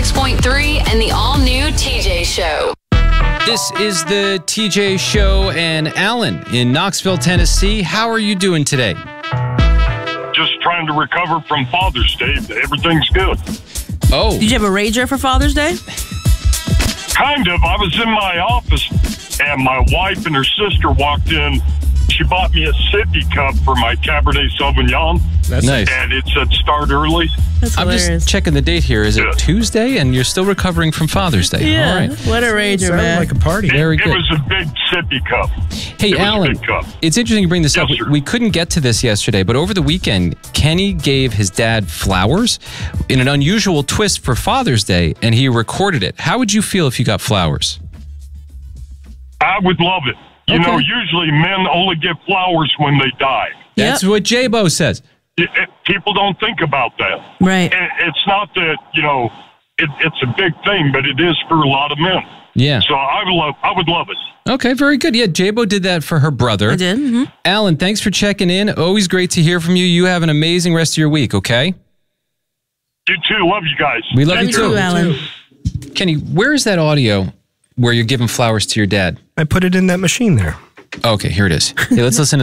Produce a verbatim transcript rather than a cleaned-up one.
six point three and the all-new T J Show. This is the T J Show, and Alan in Knoxville, Tennessee. How are you doing today? Just trying to recover from Father's Day. Everything's good. Oh. Did you have a rager for Father's Day? Kind of. I was in my office, and my wife and her sister walked in. She bought me a sippy cup for my Cabernet Sauvignon. That's nice. And it said start early. That's I'm hilarious. just checking the date here. Is it Yeah. Tuesday? And you're still recovering from Father's Day. Yeah. All right. What a rager, Sounded man. like a party. Very it, good. It was a big sippy cup. Hey, it was Alan, a big cup. it's interesting you bring this Yes, up. sir. We couldn't get to this yesterday, but over the weekend, Kenny gave his dad flowers in an unusual twist for Father's Day, and he recorded it. How would you feel if you got flowers? I would love it. You Okay. know, usually men only get flowers when they die. That's Yep. what J-Bo says. It, it, people don't think about that. Right. And it's not that, you know, it, it's a big thing, but it is for a lot of men. Yeah. So I would love, I would love it. Okay, very good. Yeah, J-Bo did that for her brother. I did. Mm-hmm. Alan, thanks for checking in. Always great to hear from you. You have an amazing rest of your week, okay? You too. Love you guys. We love Love you you too. too, Alan. Kenny, where is that audio where you're giving flowers to your dad? I put it in that machine there. Okay, here it is. Hey, let's listen to